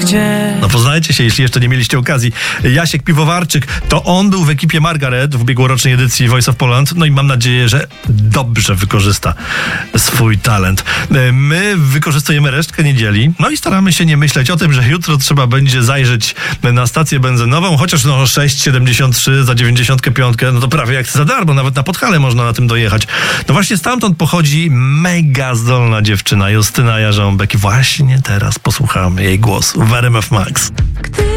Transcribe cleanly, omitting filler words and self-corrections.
gdzie. No poznajcie się, jeśli jeszcze nie mieliście okazji. Jasiek Piwowarczyk, to on był w ekipie Margaret w ubiegłorocznej edycji Voice of Poland, no i mam nadzieję, że dobrze wykorzysta swój talent. My wykorzystujemy resztkę niedzieli, no i staramy się nie myśleć o tym, że jutro trzeba będzie zajrzeć na stację benzynową, chociaż 6,73 za 95, no to prawie jak za darmo, nawet na Podhale można na tym dojechać. No właśnie stamtąd pochodzi mega zdolna dziewczyna Justyna Jarząbek i właśnie teraz posłuchamy jej głosu w RMF Max.